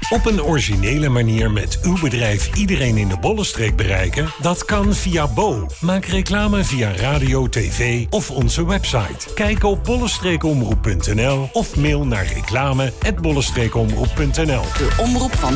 Op een originele manier met uw bedrijf iedereen in de Bollenstreek bereiken? Dat kan via Bo. Maak reclame via radio, tv of onze website. Kijk op bollenstreekomroep.nl of mail naar reclame@bollenstreekomroep.nl. De omroep van